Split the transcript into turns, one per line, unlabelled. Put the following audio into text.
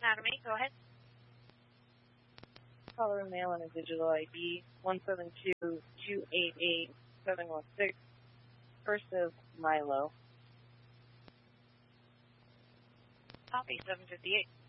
Anatomy, go ahead.
Caller and mail and a digital ID, 172-288-716. First of Milo.
Copy, 758.